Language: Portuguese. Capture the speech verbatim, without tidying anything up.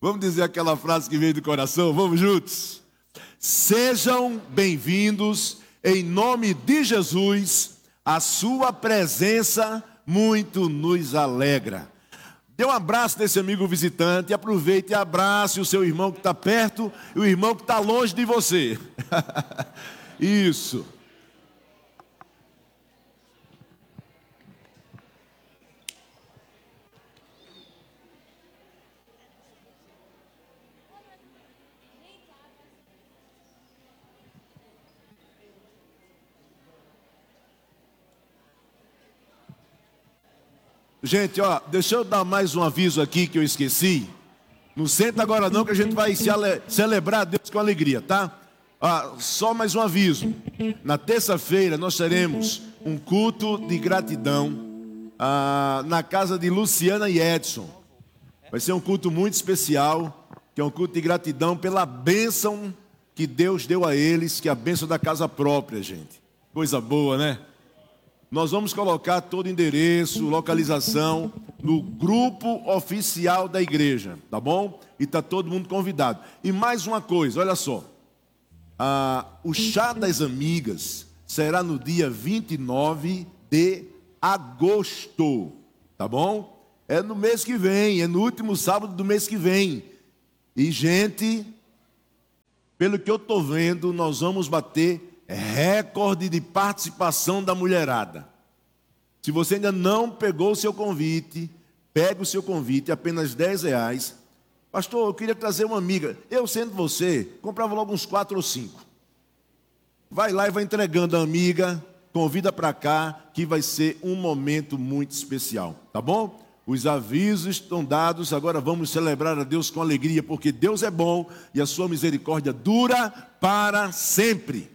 Vamos dizer aquela frase que veio do coração? Vamos juntos? Sejam bem-vindos, em nome de Jesus, a sua presença muito nos alegra. Dê um abraço nesse amigo visitante, aproveite e abrace o seu irmão que está perto e o irmão que está longe de você. Isso. Gente, ó, deixa eu dar mais um aviso aqui que eu esqueci. Não senta agora não, que a gente vai celebrar Deus com alegria, tá? Ah, só mais um aviso. Na terça-feira nós teremos um culto de gratidão ah, na casa de Luciana e Edson. Vai ser um culto muito especial, que é um culto de gratidão pela bênção que Deus deu a eles, que é a bênção da casa própria, gente. Coisa boa, né? Nós vamos colocar todo o endereço, localização no grupo oficial da igreja, tá bom? E está todo mundo convidado. E mais uma coisa, olha só. Ah, o chá das amigas será no dia vinte e nove de agosto, tá bom? É no mês que vem, é no último sábado do mês que vem. E, gente, pelo que eu estou vendo, nós vamos bater recorde de participação da mulherada. Se você ainda não pegou o seu convite, pegue o seu convite, apenas dez reais. Pastor, eu queria trazer uma amiga. Eu, sendo você, comprava logo uns quatro ou cinco. Vai lá e vai entregando a amiga, convida para cá, que vai ser um momento muito especial, tá bom? Os avisos estão dados, agora vamos celebrar a Deus com alegria, porque Deus é bom e a sua misericórdia dura para sempre.